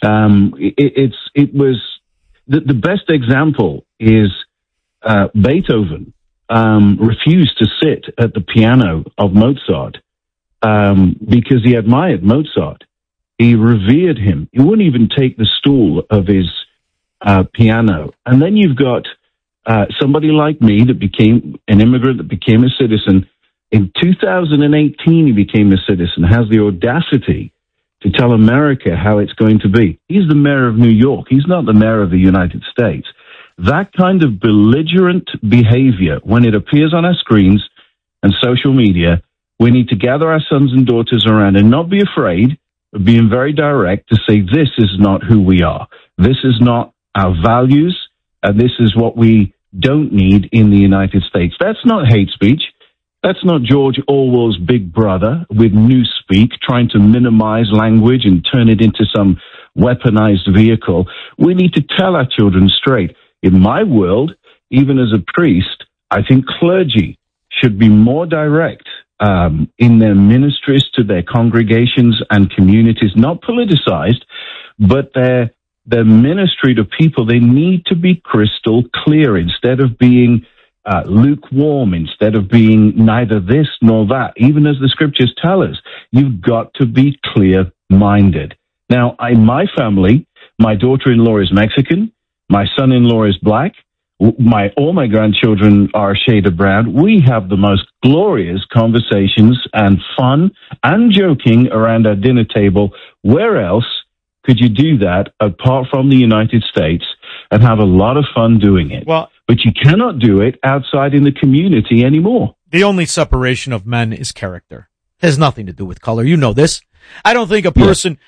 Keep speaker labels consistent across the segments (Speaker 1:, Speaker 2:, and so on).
Speaker 1: It was the best example is Beethoven refused to sit at the piano of Mozart because he admired Mozart. He revered him. He wouldn't even take the stool of his piano. And then you've got somebody like me that became an immigrant, that became a citizen. In 2018, he became a citizen, has the audacity to tell America how it's going to be. He's the mayor of New York. He's not the mayor of the United States. That kind of belligerent behavior, when it appears on our screens and social media, we need to gather our sons and daughters around and not be afraid of being very direct to say, this is not who we are. This is not our values, and this is what we don't need in the United States. That's not hate speech. That's not George Orwell's Big Brother with Newspeak trying to minimize language and turn it into some weaponized vehicle. We need to tell our children straight. In my world, even as a priest, I think clergy should be more direct in their ministries to their congregations and communities, not politicized, but their ministry to people. They need to be crystal clear instead of being lukewarm, instead of being neither this nor that. Even as the scriptures tell us, you've got to be clear-minded. Now, in my family, my daughter-in-law is Mexican, my son-in-law is black, all my grandchildren are a shade of brown. We have the most glorious conversations and fun and joking around our dinner table. Where else could you do that apart from the United States and have a lot of fun doing it?
Speaker 2: Well,
Speaker 1: but you cannot do it outside in the community anymore.
Speaker 2: The only separation of men is character. It has nothing to do with color. You know this. I don't think a person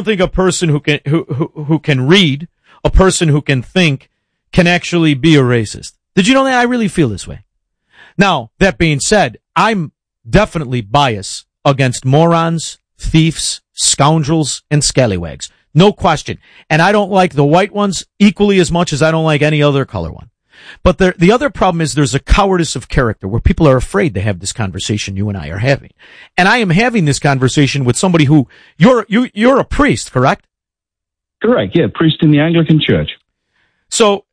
Speaker 2: who can read, a person who can think, can actually be a racist. Did you know that? I really feel this way. Now, that being said, I'm definitely biased against morons, thieves, scoundrels, and scallywags. No question. And I don't like the white ones equally as much as I don't like any other color one. But the other problem is there's a cowardice of character where people are afraid to have this conversation you and I are having. And I am having this conversation with somebody who, you're a priest, correct?
Speaker 1: Correct, yeah, priest in the Anglican Church.
Speaker 2: So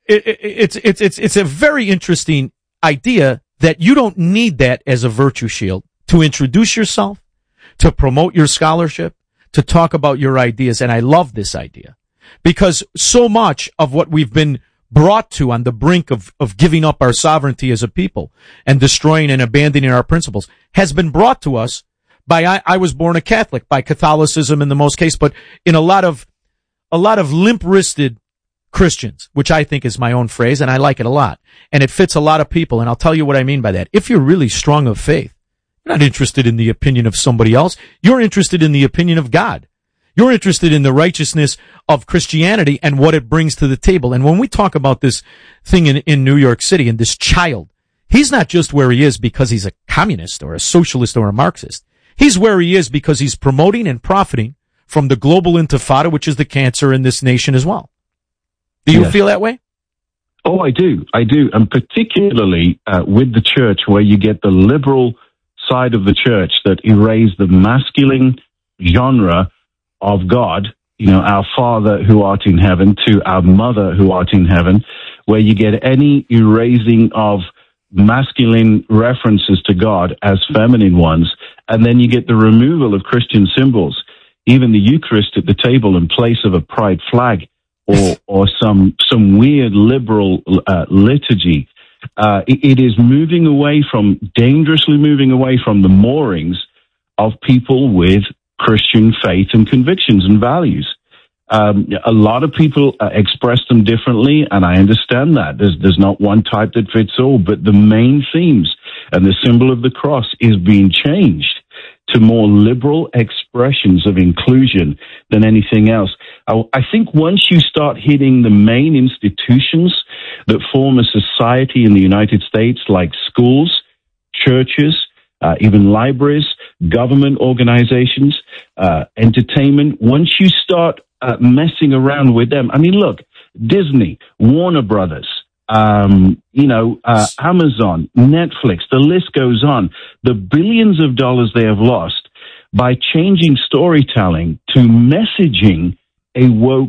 Speaker 2: it's a very interesting idea that you don't need that as a virtue shield to introduce yourself, to promote your scholarship, to talk about your ideas. And I love this idea because so much of what we've been brought to on the brink of giving up our sovereignty as a people and destroying and abandoning our principles has been brought to us by, I was born a Catholic, by Catholicism in the most case, but in a lot of limp-wristed Christians, which I think is my own phrase, and I like it a lot. And it fits a lot of people, and I'll tell you what I mean by that. If you're really strong of faith, you're not interested in the opinion of somebody else. You're interested in the opinion of God. You're interested in the righteousness of Christianity and what it brings to the table. And when we talk about this thing in New York City and this child, he's not just where he is because he's a communist or a socialist or a Marxist. He's where he is because he's promoting and profiting from the global intifada, which is the cancer in this nation as well. Do you feel that way?
Speaker 1: Oh, I do. And particularly with the church, where you get the liberal side of the church that erase the masculine genre of God, our Father who art in heaven, to our Mother who art in heaven, where you get any erasing of masculine references to God as feminine ones, and then you get the removal of Christian symbols, even the Eucharist at the table in place of a pride flag or some weird liberal liturgy. It is dangerously moving away from the moorings of people with Christian faith and convictions and values. A lot of people express them differently, and I understand that. There's not one type that fits all, but the main themes and the symbol of the cross is being changed to more liberal expressions of inclusion than anything else. I think once you start hitting the main institutions that form a society in the United States, like schools, churches, even libraries, government organizations, entertainment, once you start messing around with them, I mean, look, Disney, Warner Brothers, Amazon, Netflix, the list goes on. The billions of dollars they have lost by changing storytelling to messaging a woke